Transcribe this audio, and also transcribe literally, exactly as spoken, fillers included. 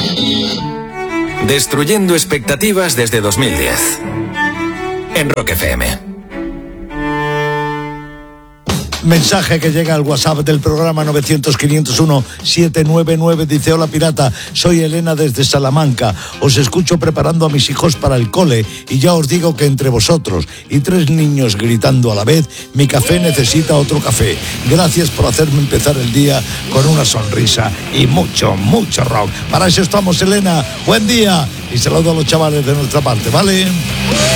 Destruyendo expectativas desde dos mil diez. En Rock F M. Mensaje que llega al WhatsApp del programa nueve cero cero, cinco cero uno, siete nueve nueve. Dice: hola pirata, soy Elena desde Salamanca. Os escucho preparando a mis hijos para el cole y ya os digo que entre vosotros y tres niños gritando a la vez, mi café necesita otro café. Gracias por hacerme empezar el día con una sonrisa y mucho, mucho rock. Para eso estamos, Elena. Buen día y saludo a los chavales de nuestra parte, ¿vale?